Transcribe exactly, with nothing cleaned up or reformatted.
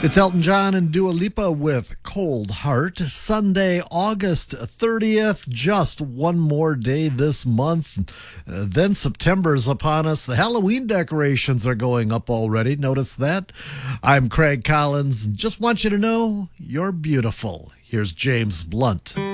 It's Elton John and Dua Lipa with Cold Heart. Sunday, August thirtieth, just one more day this month. Uh, then September's upon us. The Halloween decorations are going up already. Notice that? I'm Craig Collins. Just want you to know you're beautiful. Here's James Blunt.